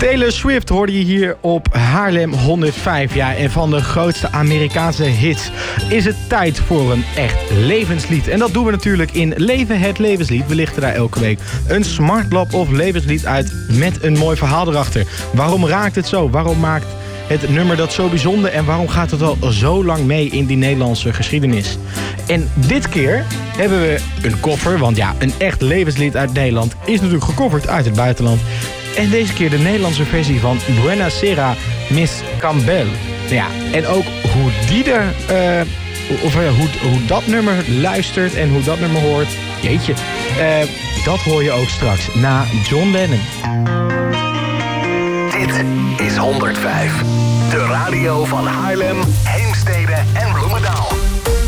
Taylor Swift hoorde je hier op Haarlem 105. Ja, en van de grootste Amerikaanse hits is het tijd voor een echt levenslied. En dat doen we natuurlijk in Leven het Levenslied. We lichten daar elke week een smartlap of levenslied uit met een mooi verhaal erachter. Waarom raakt het zo? Waarom maakt het nummer dat zo bijzonder en waarom gaat het al zo lang mee in die Nederlandse geschiedenis? En dit keer hebben we een koffer, want ja, een echt levenslied uit Nederland is natuurlijk gecoverd uit het buitenland. En deze keer de Nederlandse versie van Buena Sera, Miss Campbell. Nou ja, en ook hoe die hoe dat nummer luistert en hoe dat nummer hoort. Jeetje, dat hoor je ook straks na John Lennon. Dit is 105. De radio van Haarlem, Heemstede en Bloemendaal.